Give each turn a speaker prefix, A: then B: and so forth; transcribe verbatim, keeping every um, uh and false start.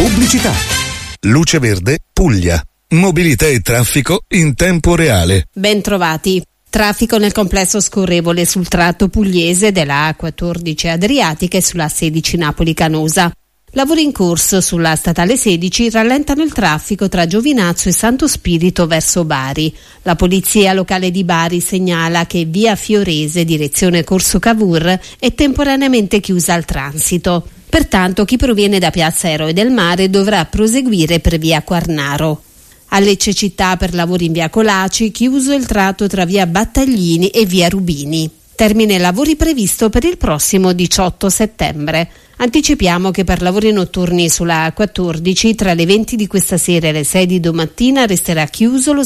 A: Pubblicità. Luce Verde, Puglia. Mobilità e traffico in tempo reale.
B: Ben trovati. Traffico nel complesso scorrevole sul tratto pugliese della A quattordici Adriatica e sulla sedici Napoli-Canosa. Lavori in corso sulla statale sedici rallentano il traffico tra Giovinazzo e Santo Spirito verso Bari. La polizia locale di Bari segnala che via Fiorese, direzione Corso Cavour, è temporaneamente chiusa al transito. Pertanto chi proviene da Piazza Eroe del Mare dovrà proseguire per via Quarnaro. A Lecce città per lavori in via Colaci, chiuso il tratto tra via Battaglini e via Rubini. Termine lavori previsto per il prossimo diciotto settembre. Anticipiamo che per lavori notturni sulla A quattordici tra le venti di questa sera e le sei di domattina resterà chiuso lo